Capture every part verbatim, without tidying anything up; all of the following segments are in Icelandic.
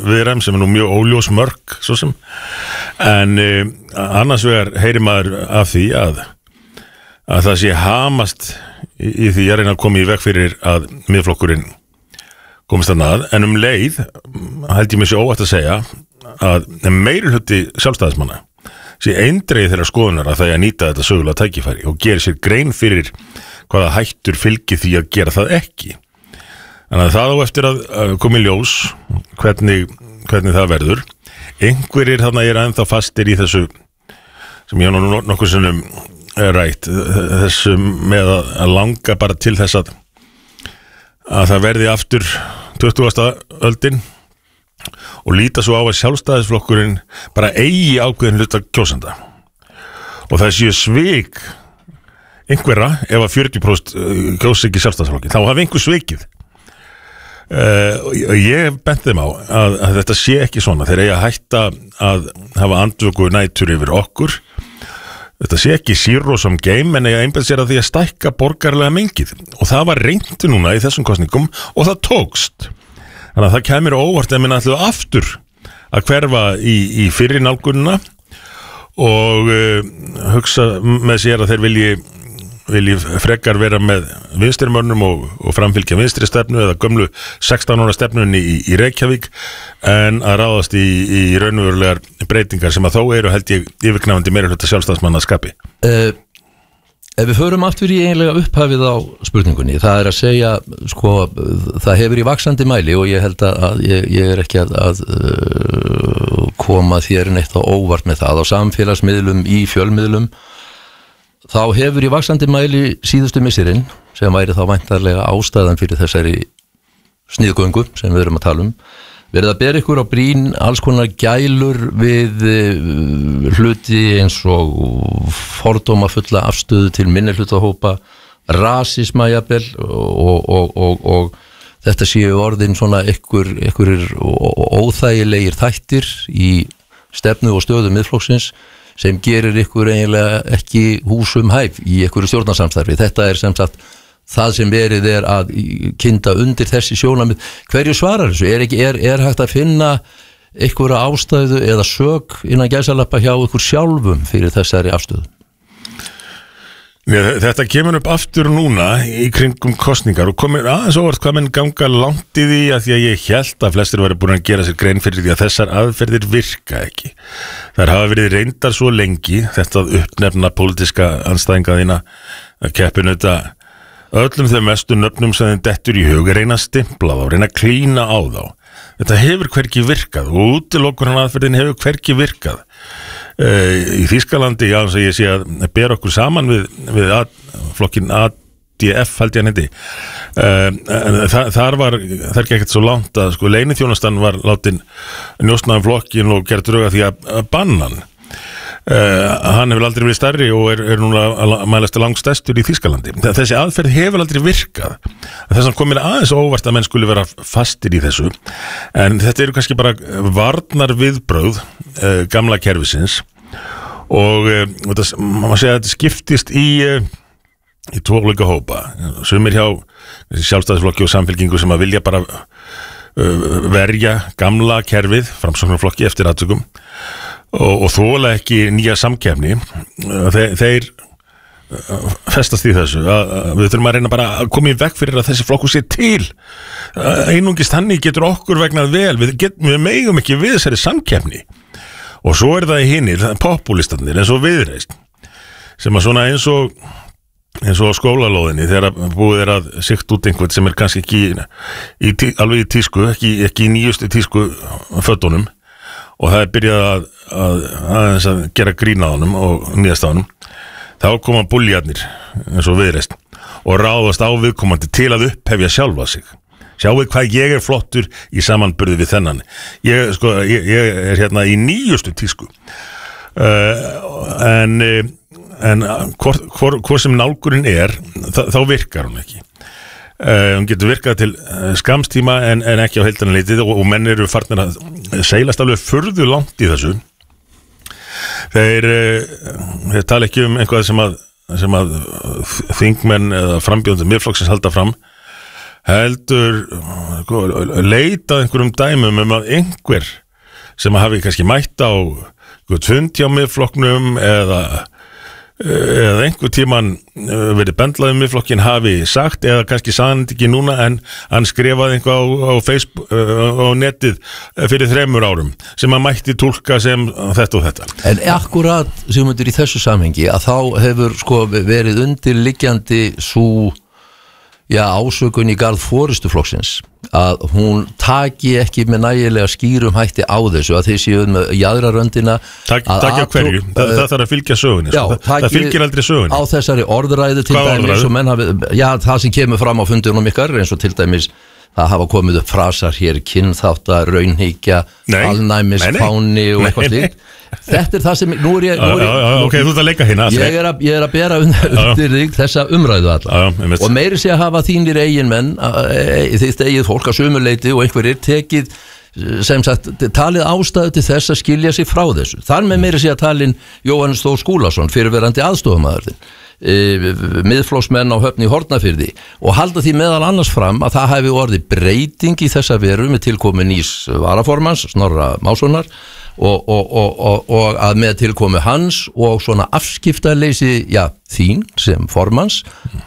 viðræðum sem er nú mjög óljós mörk svo sem, en uh, annars vegar heyrir maður af því að að það sé hamast í, í því að reyna að koma í veg fyrir að Miðflokkurinn komist þarna að, en um leið held ég mér sér óvægt að segja að meirihluti sjálfstæðismanna sé eindregið þeirra skoðunar að það er að nýta þetta sögulega tækifæri og gera sér grein fyrir hvaða hættur fylgir því að gera það ekki. Þannig að það á eftir að koma í ljós hvernig, hvernig það verður. Einhverjir þarna er ennþá fastir í þessu sem ég nú nokkuð sinnum rætt, þessu með að langa bara til þess að að það verði aftur tuttugasta öldin og líta svo á að sjálfstæðisflokkurinn bara eigi ákveðin hluta kjósenda og það séu svik einhverra ef að fjörutíu prósent kjósi ekki sjálfstæðisflokkin, þá hafi einhver svikið. uh, ég hef bent þeim á að, að þetta sé ekki svona, þeir eigi að hætta að hafa andvöku nætur yfir okkur, þetta sé ekki zero sum game, en eigi að einbæða sér að því að stækka borgarlega mengið og það var reynt núna í þessum kosningum og það tókst. Þannig að það kemur óvart ef minna allir aftur að hverfa í, í fyrri nálgunina og uh, hugsa með sér að þeir vilji, vilji frekar vera með vinstrimönnum og, og framfylgja vinstri stefnu eða gömlu sextán ára stefnunni í, í Reykjavík en að ráðast í, í raunverulegar breytingar sem að þó eru held ég yfirgnæfandi meirihluta sjálfstæðismanna að skapi. Uh. Ef við förum aftur í eiginlega upphafið á spurningunni, það er að segja, sko, það hefur í vaxandi mæli og ég held að ég, ég er ekki að, að uh, koma þér neitt á óvart með það, á samfélagsmiðlum, í fjölmiðlum, þá hefur í vaxandi mæli síðustu missirinn, sem væri þá væntanlega ástæðan fyrir þessari sniðgöngu sem við erum að tala um, verið að bera ykkur á brýn alls konar gælur við uh, hluti eins og fordómafulla afstöðu til minnihlutahópa, rasisma jafnvel og, og, og, og þetta séu orðin svona ykkur, ykkur óþægilegir þættir í stefnu og stöðu Miðflokksins sem gerir ykkur eiginlega ekki húsum hæf í ykkur stjórnarsamstarfi. Þetta er sem sagt það sem verið er að kynda undir þessi sjónamið. Hverju svarar þessu? Er, ekki, er, er hægt að finna einhverja ástæðu eða sök innan gæsalappa hjá ykkur sjálfum fyrir þessari afstöðu? Nei, þetta kemur upp aftur núna í kringum kosningar og komir aðeins óvart hvað menn ganga langt í því að því að ég held að flestir væri búin að gera sér grein fyrir því að þessar aðferðir virka ekki. Þær hafa verið reyndar svo lengi, þetta að uppnefna pólitíska andstæðinga þína, að keppinu þetta öllum þeim mestu nöfnum sem þeim dettur í hug, reyna að stimpla þá, reyna að klína á þá. Þetta hefur hvergi virkað og útilokunar aðferðin hefur hvergi virkað. Uh, í Þýskalandi, já, þess að ég sé að bera okkur saman við, við að, flokkin A D F held ég hann heiti. Uh, en þa þar var, þar gekk ekkert svo langt að sko leyniþjónustan var látin njósna um flokkin og gera drög að því að, að banna hann. Uh, hann hefur aldrei verið stærri og er, er núna að mælast langstærstur í Þýskalandi. Þessi aðferð hefur aldrei virkað. Þess að komir aðeins óvart að menn skuli vera fastir í þessu, en þetta eru kannski bara varnar viðbrögð uh, gamla kerfisins og uh, þetta, maður segja að þetta skiptist í uh, í tvo ólíka hópa. Sumir hjá Sjálfstæðisflokki og Samfylkingu sem að vilja bara uh, verja gamla kerfið, Framsóknarflokki eftir atvikum og, og þola ekki nýja samkeppni. Þeir, þeir festast í þessu að, að við þurfum að reyna bara að koma í veg fyrir að þessi flokkur sé til. Einungis þannig getur okkur vegnað vel, við, get, við megum ekki við þessari samkeppni. Og svo er það í hinir, populistanir eins og Viðreisn, sem að svona eins og eins og á skólalóðinni þegar búið er að sikt út einhvern sem er kannski ekki í, tí, alveg í tísku, ekki, ekki í nýjustu tísku fötunum og það er byrjað að, að, að, að gera grín á honum og nýjast á honum, þá koma búljarnir eins og Viðreisn og ráðast á viðkomandi til að upphefja sjálfa sig. Sjáu hvað ég er flottur í samanburði við þennan. Ég, sko, ég, ég er hérna í nýjustu tísku uh, en en hvor, hvor, hvor sem nálgurinn er þá, þá virkar hún ekki. Uh, hún getur virkað til skamstíma en, en ekki á heildina litið og, og menn eru farnir að seilast alveg furðu langt í þessu. Þeir, þeir tala ekki um einhvað sem að, sem að þingmenn eða frambjóðendur Miðflokksins halda fram, heldur leita einhverjum dæmum um að einhver sem hafi kannski mætt á tvund hjá miðflokknum eða eða einhver tíman verið bendlaðið miðflokkin hafi sagt eða kannski sagði ekki núna en hann skrifaði eitthvað á, á Facebook á netið fyrir þremur árum sem hann mætti túlka sem þetta og þetta. En akkurat sem undir í þessu samhengi að þá hefur sko verið undirliggjandi svo já, ásökun í garð forystuflokksins að hún taki ekki með nægilega skýrum hætti á þessu að þeir séu með jaðraröndina Taki á hverju, það, það þarf að fylgja sögunni já, sko. það fylgir aldrei sögunni á þessari orðræðu til Hvað dæmis orðræðu? og menn hafi, já, það sem kemur fram á fundunum ykkar eins og til dæmis það hafa komið upp frasar hér kynþátta, raunhyggja, alnæmis fáni og eitthvað slíkt þetta er það sem, nú er ég, nú er ég já, já, ok, þú ert að leika hérna ég er að, ég er að bera undir, undir þig þessa umræðu alla já, já, og meiri sé að hafa þínir eigin menn þitt eigið fólk að sumuleiti og einhverjir tekið sem sagt, talið ástæðu til þess að skilja sig frá þessu, þar með meiri sé að talin Jóhannes Þór Skúlason, fyrirverandi aðstofamaðurinn miðflokksmenn á Höfn í Hornafirði og halda því meðal annars fram að það hafi orðið breyting í þessa veru með tilkomi nýs varaformans Snorra Mássonar og, og, og, og, og að með tilkomi hans og svona afskiptaleysi já, þín sem formans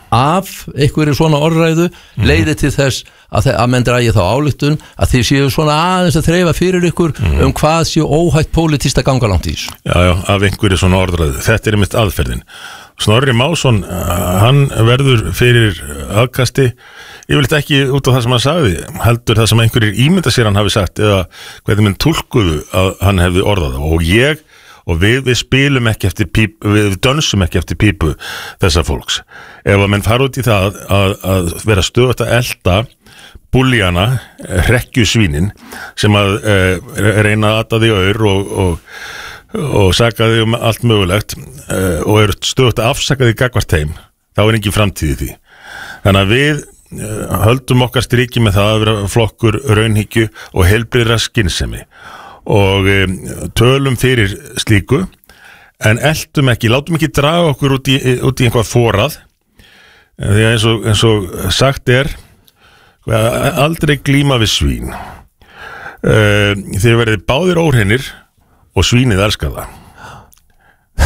af einhverju svona orðræðu leiði til þess að, að menn dragi þá ályktun að þið séu svona aðeins að þreifa fyrir ykkur mm. um hvað séu óhætt pólitískt að ganga langt í þessu. Já, já, af einhverju svona orðræðu, þetta er mitt aðferðin. Snorri Másson, hann verður fyrir aðkasti, ég vil ekki út á það sem hann sagði, heldur það sem einhverjir ímynda sér hann hafi sagt eða hvernig minn túlkuðu að hann hefði orðað og ég og við, við spilum ekki eftir pípu, við dönsum ekki eftir pípu þessa fólks. Ef að menn fara út í það að, að vera stöðugt að elda búlíana, hrekkjusvínin sem að e, reyna að ata því aur og, og og sakaði um allt mögulegt uh, og eru stöðugt að afsaka því gagnvart heim, þá er engin framtíð í því. Þannig að við uh, höldum okkar striki með það að vera flokkur raunhyggju og heilbrigðra skynsemi og um, tölum fyrir slíku en eltum ekki, látum ekki draga okkur út í, út í einhvað forað því að eins og, eins og sagt er aldrei glíma við svín uh, þið verðið báðir óhreinir og svínið elskar það.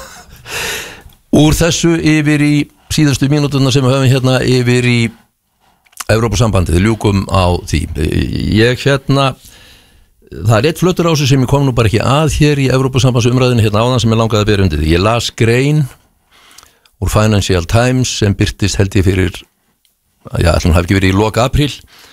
Úr þessu yfir í síðustu mínútuna sem við höfum hérna yfir í Evrópusambandið, ljúkum á því. Ég hérna, það er eitt flötur á þessu sem ég kom nú bara ekki að hér í Evrópusambandsumræðinu hérna áðan sem ég langaði að bera undir því. Ég las grein úr Financial Times sem birtist held ég fyrir, já, ætlum hafi ekki verið í loka apríl.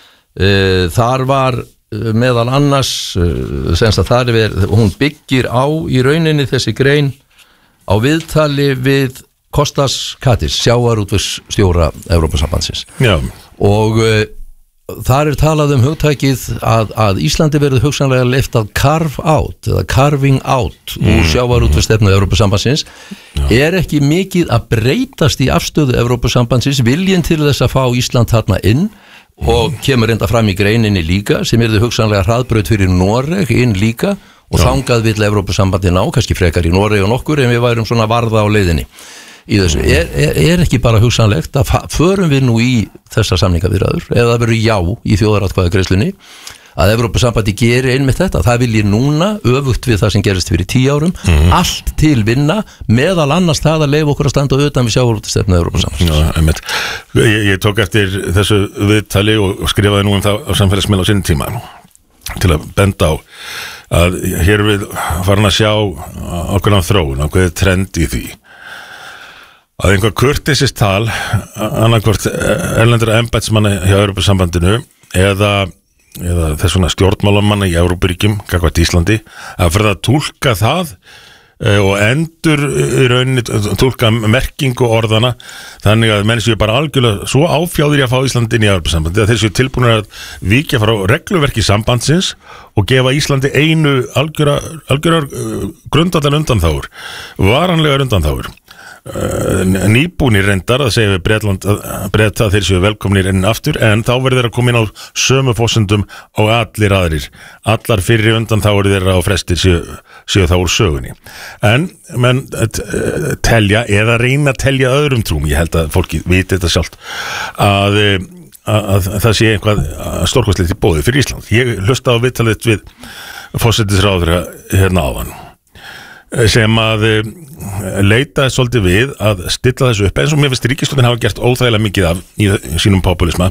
Þar var meðal annars semst að það er, hún byggir á í rauninni þessi grein á viðtali við Kostas Katis, sjávarútvegsstjóra Evrópusambandsins. Já. Og uh, þar er talað um hugtækið að, að Íslandi verður hugsanlega leyft að carve out eða carving out mm. úr sjávarútvegsstefnu Evrópusambandsins. Já. Er ekki mikið að breytast í afstöðu Evrópusambandsins, viljinn til þess að fá Ísland þarna inn og kemur enda fram í greininni líka sem er þau hugsanlega hraðbraut fyrir Noreg inn líka og Já. Þangað vill Evrópusambandi ná, kannski frekar í Noreg og nokkur en við værum svona varða á leiðinni í þessu. Er, er, er ekki bara hugsanlegt að förum við nú í þessa samningaviðræður eða það verður já í þjóðaratkvæðagreiðslunni að Evrópusambandi gerir einmitt þetta, það vil ég núna öfugt við það sem gerist fyrir tíu árum mm. allt til vinna, meðal annars það að leyfa okkur að standa utan við sjávarútvegsstefnu Evrópusambandsins. ég, ég tók eftir þessu viðtali og, og skrifaði nú um það á samfélagsmiðla á sinni tíma til að benda á að hér við farin að sjá ákveðna þróun, ákveðið trend í því að einhver kurteisist tal annarkvort erlendra embættismanna hjá Evrópusambandinu eða eða þessuna stjórnmálamanna í Evrópuríkjum, gagnvart Íslandi, að fyrir að túlka það uh, og endur í rauninni túlka merkingu orðana þannig að menn séu bara algjörlega svo áfjáðir í að fá Íslandi inn í Evrópusambandi að þeir séu tilbúinir að víkja frá regluverki sambandsins og gefa Íslandi einu algjörar, algjörar uh, grundvallar undanþágur, varanlegar undanþágur. Uh, nýbúnir reyndar að segja við Bretland að Breta þeir séu velkomnir inn aftur en þá verður þeir að koma inn á sömu forsendum og allir aðrir allar fyrri undan þá eru þeirra á frestir séu, séu þá úr sögunni en menn uh, telja eða reyna að telja öðrum trúm, ég held að fólki viti þetta sjálft að uh, að, að það sé eitthvað stórkostlegt í boði fyrir Ísland. Ég hlusta á viðtalið við forsætisráðherra hérna áðan sem að leita svolítið við að stilla þessu upp eins og mér finnst ríkisstjórnin hafa gert óþægilega mikið af í sínum populisma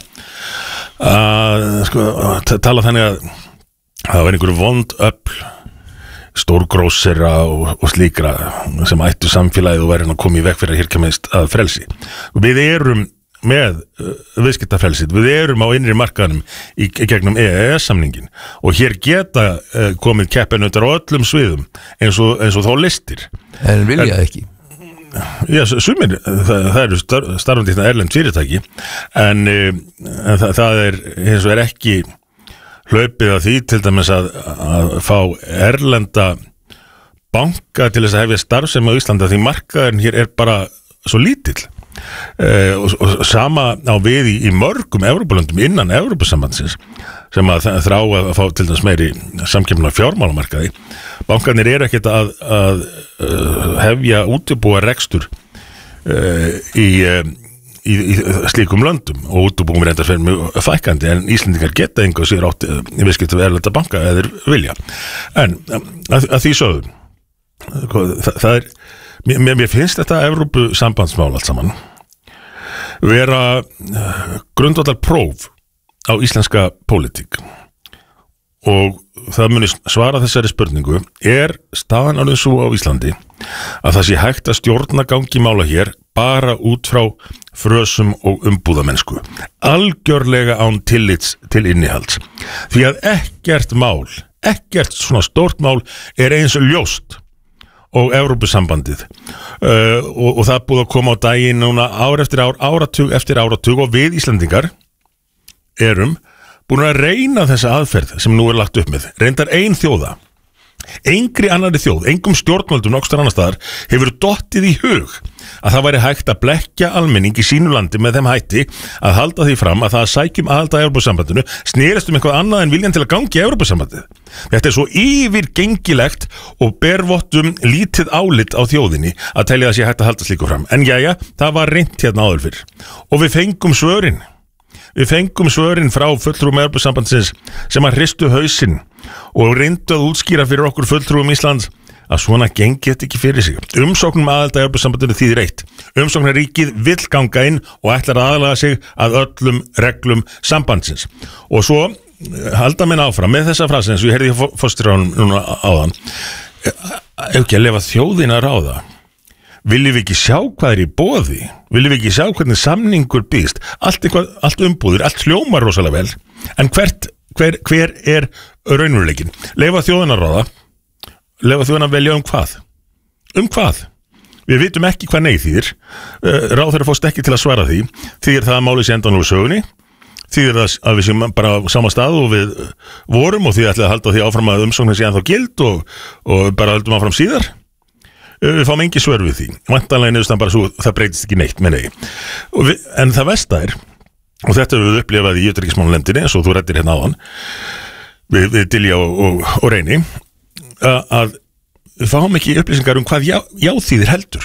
að sko, tala þannig að það var einhverju vond öfl stórgrósera og, og slíkra sem ættu samfélagið og verið að koma í veg fyrir að hér kemist að frelsi. Við erum með uh, viðskiptafrelsið, við erum á innri markaðnum í gegnum E E S-samningin og hér geta uh, komið keppinautar á öllum sviðum eins og, eins og þá listir. En vilja en, ekki? Já, sumir, það, það eru star, starfandi þetta erlend fyrirtæki en, uh, en það, það er eins og er ekki hlaupið að því til dæmis að, að fá erlenda banka til þess að hefja starfsemi á Íslandi því markaðurinn hér er bara svo lítill uh, og, og sama á við í, í mörgum Evrópulöndum innan Evrópusambandsins sem að þrá að fá til dæmis meiri samkeppni á fjármálamarkaði. Bankarnir eru ekkert að, að uh, hefja útibúa rekstur uh, í uh, Í, í slíkum löndum og útibúum reyndar fyrir mjög fækkandi en Íslendingar geta enga og sér átt í viðskipti við erlenda banka eða þeir vilja en að, að því sögðum það, það er mér, mér finnst þetta Evrópusambandsmál allt saman vera grundvallar próf á íslenska pólitík og það muni svara þessari spurningu er staðan alveg svo á Íslandi að það sé hægt að stjórna gangi mála hér bara út frá frösum og umbúðamennsku algjörlega án tillits til innihalds því að ekkert mál ekkert svona stórt mál er eins og ljóst og Evrópusambandið uh, og, og það búið að koma á daginn núna ár eftir ár, áratug eftir áratug og við Íslendingar erum búin að reyna þessa aðferð sem nú er lagt upp með reyndar ein þjóða engri annari þjóð, engum stjórnvöldum nokkurs annar staðar hefur dottið í hug að það væri hægt að blekkja almenning í sínu landi með þeim hætti að halda því fram að það að sækjum aðhalda að Evrópusambandinu snerist um eitthvað annað en viljan til að gangi í Evrópusambandið. Þetta er svo yfirgengilegt og bervottum lítið álit á þjóðinni að telja það sé hægt að halda slíku fram. En jæja, það var reynt hérna áður fyrr og við fengum svörin. Við fengum svörin frá fulltrúum Evrópusambandsins sem að hristu hausinn og reyndu að útskýra fyrir okkur fulltrúum Íslands að svona gengi þetta ekki fyrir sig. Umsóknum aðalda Evrópusambandinu þýðir eitt. Umsóknarríkið vill ganga inn og ætlar að aðlaga sig að öllum reglum sambandsins. Og svo halda menn áfram með þessa frasa eins og ég heyrði fórstjóranum núna áðan. Ef ekki að lefa þjóðin að ráða. Viljum við ekki sjá hvað er í boði? Viljum við ekki sjá hvernig samningur býst? Allt, eitthvað, allt umbúðir, allt hljómar rosalega vel. En hvert, hver, hver er raunveruleikin? Leyfa þjóðina að ráða. Leyfa þjóðina að velja um hvað? Um hvað? Við vitum ekki hvað nei þýðir. Ráð þeirra fórst ekki til að svara því. Þýðir það að máli sé endan úr sögunni. Þýðir það að við séum bara á sama stað og við vorum og því ætlaði að halda því áfram að umsóknin sé ennþá gild og, og bara höldum áfram síðar. Við fáum engi svör við því. Vantanlega niðurstaðan bara svo, það breytist ekki neitt með nei. Við, en það versta er, og þetta við upplifað í utanríkismálanefndinni, eins og þú ræddir hérna áðan, við, við Dilja og, og, og Reyni, að, að við fáum ekki upplýsingar um hvað já, jáþýðir heldur.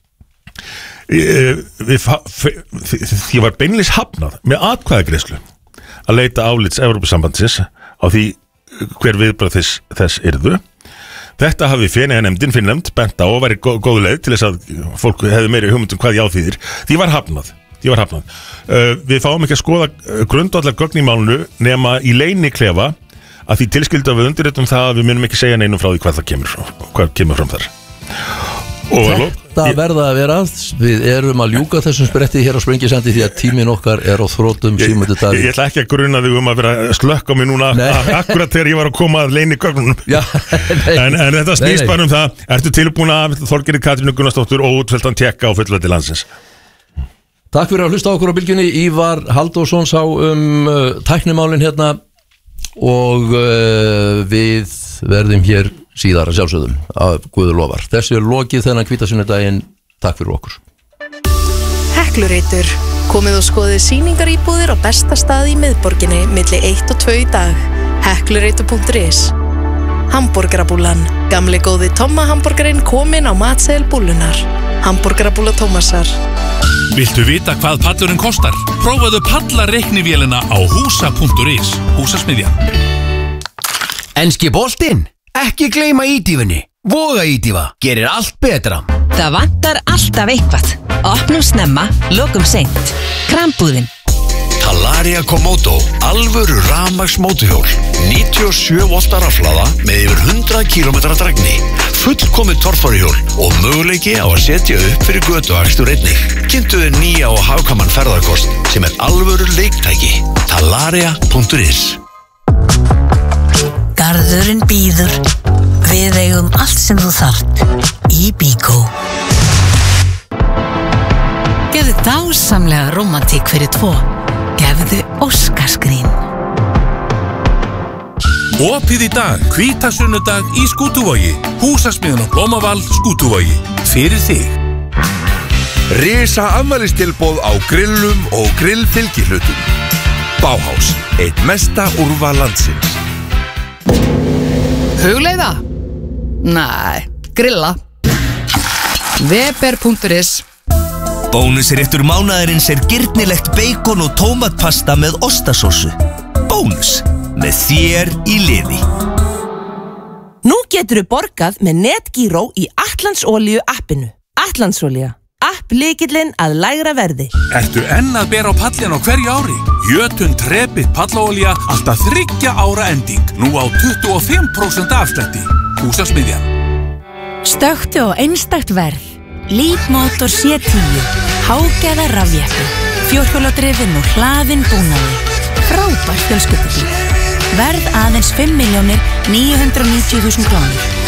Við, því var beinleys hafnað með atkvæðagreiðslu að leita álits Evrópusambandsins á því hver viðbragð þess, þess yrðu. Þetta hafi Feneyjanefndin Finnland bent á og væri góð leið til þess að fólk hefði meiri hugmynd um hvað já þýðir. Því var hafnað. Því var hafnað. Uh, við fáum ekki að skoða grundvallar gögn í málinu nema í leyniklefa að því tilskyldu að við undirritum það að við munum ekki segja neinum frá því hvað það kemur, hvað kemur fram þar. Og Þetta ég, verða að vera við erum að ljúka þessum spretti hér á Sprengisandi því að tímin okkar er á þrótum símundu dag. Ég, ég ætla ekki að gruna þig um að vera slökk á mig núna akkurat þegar ég var að koma að leyni gögnunum. en, en þetta snýst bara um það. Ertu tilbúin að Þorgerður Katrínu Gunnarsdóttur og útfeltan tekka á fullveldi landsins? Takk fyrir að hlusta á okkur á bylgjunni. Ívar Halldórsson sá um uh, tæknimálin hérna og uh, við verðum hér síðar að sjálfsögðum að Guður lofar. Þessi er lokið þennan hvítasunnudaginn. Takk fyrir okkur. Heklureitur. Komið og skoðið sýningaríbúðir á besta stað í miðborginni milli eitt og tvö í dag. heklureitur punktur is. Hamborgarabúlan. Gamli góði Tomma hamborgarinn kominn á matseðil búllunar. Hamborgarabúla Tómasar. Viltu vita hvað pallurinn kostar? Prófaðu pallareiknivélina á húsa punktur is. Húsasmiðjan. Enski boltinn? Ekki gleyma ídýfunni. Voga ídýfa. Gerir allt betra. Það vantar alltaf eitthvað. Opnum snemma, lokum seint. Krambúðin. Talaria Komodo, alvöru rafmagns mótuhjól, níutíu og sjö volta rafhlaða með yfir hundrað kílómetra drægni, fullkomið torfæruhjól og möguleiki á að setja upp fyrir götuakstur einnig. Kynntu þér nýja og hagkvæman ferðarkost sem er alvöru leiktæki. Talaria punktur is. Garðurinn býður. Við eigum allt sem þú þarft í Bíkó. Gefðu dásamlega rómantík fyrir tvo. Gefðu Óskarsgrín. Opið í dag, hvítasunnudag í Skútuvogi. Húsasmiðjan og Blómaval, Skútuvogi. Fyrir þig. Risa afmælistilboð á grillum og grillfylgihlutum. Bauhaus, eitt mesta úrval landsins. Hugleiða? Næ, grilla. Weber punktur is. Bónusréttur mánaðarins er girnilegt bacon og tómatpasta með ostasósu. Bónus, með þér í liði. Nú geturðu borgað með NetGíró í Atlandsolíu appinu. Atlandsolía, app lykillinn að lægra verði. Ertu enn að bera á pallin á hverju ári? Jötun Trepið pallaolía alltaf þriggja ára ending. Nú á tuttugu og fimm prósent afslætti. Húsasmiðjan. Stökktu á einstakt verð. Leapmotor C tíu. Hágæða rafjeppi. Fjórhjóladrifinn og hlaðinn búnaði. Frábær fjölskyldubíl. Verð aðeins fimm milljónir níu hundruð og níutíu þúsund krónur.